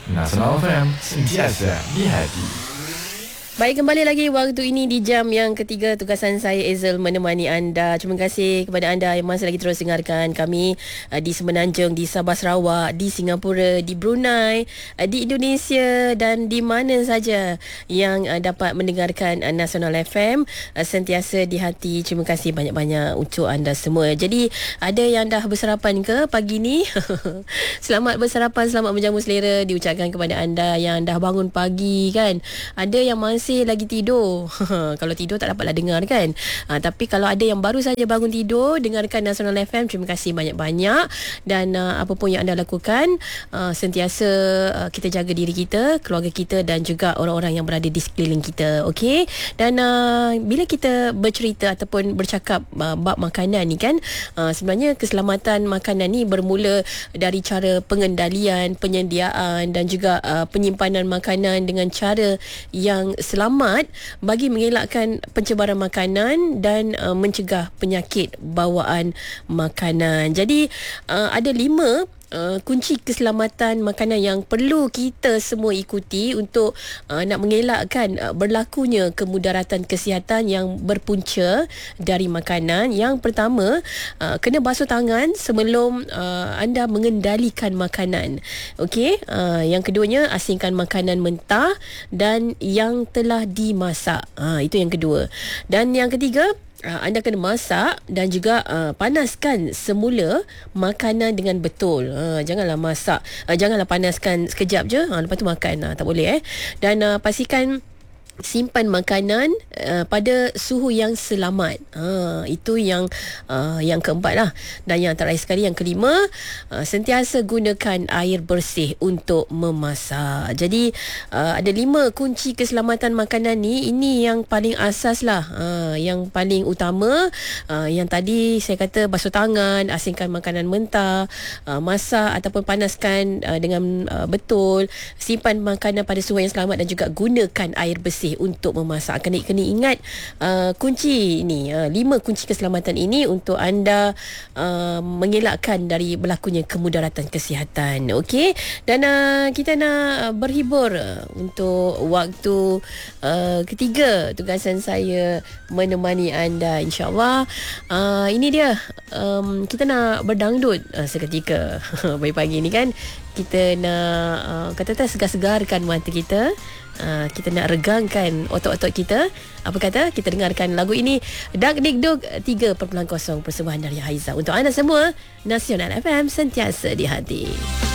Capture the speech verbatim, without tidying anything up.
Nasional F M, sentiasa di hati. Baik, kembali lagi waktu ini di jam yang ketiga. Tugasan saya Ezel menemani anda. Terima kasih kepada anda yang masih lagi terus dengarkan kami uh, di Semenanjung, di Sabah Sarawak, di Singapura, di Brunei, uh, di Indonesia dan di mana saja yang uh, dapat mendengarkan uh, Nasional F M. uh, Sentiasa di hati. Terima kasih banyak-banyak untuk anda semua. Jadi ada yang dah bersarapan ke pagi ni? Selamat bersarapan, selamat menjamu selera diucapkan kepada anda yang dah bangun pagi kan. Ada yang masih lagi tidur. Kalau tidur tak dapatlah dengar kan. Ha, tapi kalau ada yang baru saja bangun tidur, dengarkan Nasional F M. Terima kasih banyak-banyak. Dan uh, apa pun yang anda lakukan, uh, sentiasa uh, kita jaga diri kita, keluarga kita dan juga orang-orang yang berada di sekeliling kita. Okey. Dan uh, bila kita bercerita ataupun bercakap uh, bab makanan ni kan, uh, sebenarnya keselamatan makanan ni bermula dari cara pengendalian, penyediaan dan juga uh, penyimpanan makanan dengan cara yang selamat bagi mengelakkan pencebaran makanan dan uh, mencegah penyakit bawaan makanan. Jadi uh, ada lima Uh, kunci keselamatan makanan yang perlu kita semua ikuti untuk uh, nak mengelakkan uh, berlakunya kemudaratan kesihatan yang berpunca dari makanan. Yang pertama, uh, kena basuh tangan sebelum uh, anda mengendalikan makanan. Okey, uh, yang keduanya, asingkan makanan mentah dan yang telah dimasak. Uh, itu yang kedua. Dan yang ketiga, Uh, anda kena masak dan juga uh, panaskan semula makanan dengan betul. Uh, janganlah masak, uh, janganlah panaskan sekejap je, uh, lepas tu makan. Uh, tak boleh eh. Dan uh, pastikan simpan makanan uh, pada suhu yang selamat. Ha, itu yang uh, yang keempat lah. Dan yang terakhir sekali, yang kelima, uh, sentiasa gunakan air bersih untuk memasak. Jadi uh, ada lima kunci keselamatan makanan ni. Ini yang paling asas lah, uh, yang paling utama. Uh, yang tadi saya kata basuh tangan, asingkan makanan mentah, uh, masak ataupun panaskan uh, dengan uh, betul, simpan makanan pada suhu yang selamat dan juga gunakan air bersih untuk memasak. Kena, kena ingat uh, kunci ini, uh, lima kunci keselamatan ini untuk anda uh, mengelakkan dari berlakunya kemudaratan kesihatan. Okey, dan uh, kita nak berhibur uh, untuk waktu uh, ketiga tugasan saya menemani anda, insyaAllah. Uh, ini dia, um, kita nak berdangdut uh, seketika. Pagi-pagi ni kan kita nak uh, kata-kata segar-segarkan mata kita. Uh, kita nak regangkan otot-otot kita. Apa kata kita dengarkan lagu ini, Dak Dik Duk tiga kosong persembahan dari Haiza untuk anda semua. Nasional F M, sentiasa di hati.